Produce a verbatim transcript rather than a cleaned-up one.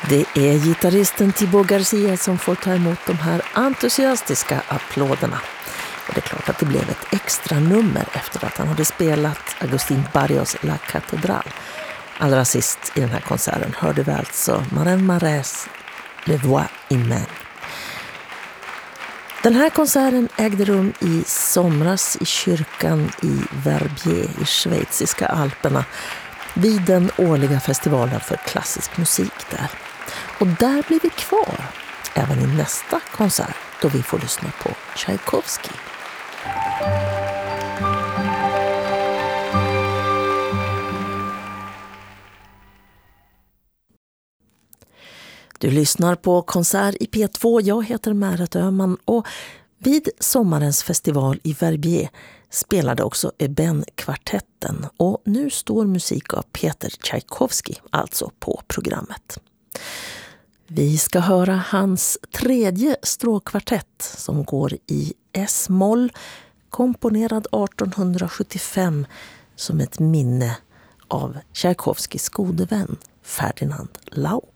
Det är gitarristen Thibaut Garcia som får ta emot de här entusiastiska applåderna. Och det är klart att det blev ett extra nummer efter att han hade spelat Agustín Barrios La Catedral. Allra sist i den här konserten hörde vi alltså Maren Marés Le Voix Humaine. Den här konserten ägde rum i somras i kyrkan i Verbier i schweiziska Alperna vid den årliga festivalen för klassisk musik där. Och där blir vi kvar även i nästa konsert då vi får lyssna på Tchaikovsky. Du lyssnar på Konsert i P två. Jag heter Märet Öhman och vid sommarens festival i Verbier spelade också Eben-kvartetten och nu står musik av Peter Tchaikovsky alltså på programmet. Vi ska höra hans tredje stråkkvartett som går i S-moll, komponerad arton sjuttiofem som ett minne av Tchaikovskys gode vän Ferdinand Lau.